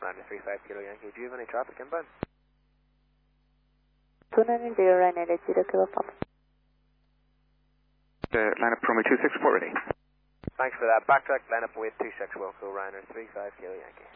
Ryanair 35 Kilo Yankee. Do you have any traffic inbound? 290 Ryanair 80 Kilo Papa. Line up runway 26, report ready. Thanks for that. Backtrack, line up with 26, Wilco Ryanair 35 Kilo Yankee.